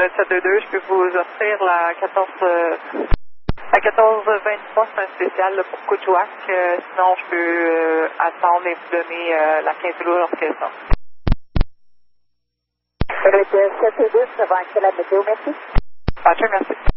722, je peux vous offrir la 1423, c'est un spécial là, pour Coutouac. Sinon, je peux attendre et vous donner la 15 jours d'orchestre. Avec 722, ça va à quelle météo, merci. Roger, merci.